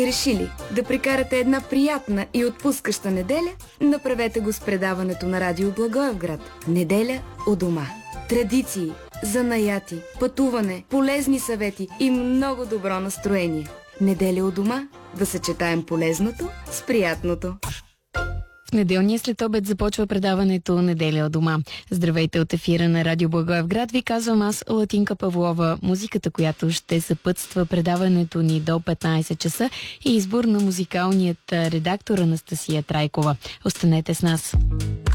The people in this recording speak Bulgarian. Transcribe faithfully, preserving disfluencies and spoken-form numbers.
Решили да прекарате една приятна и отпускаща неделя? Направете го с предаването на Радио Благоевград. Неделя у дома. Традиции, занаяти, пътуване, полезни съвети и много добро настроение. Неделя у дома. Да съчетаем полезното с приятното. В неделния след обед започва предаването Неделя у дома. Здравейте от ефира на Радио Благоевград. Ви казвам аз, Латинка Павлова. Музиката, която ще съпътства предаването ни до петнайсет часа, е избор на музикалният редактор Анастасия Трайкова. Останете с нас.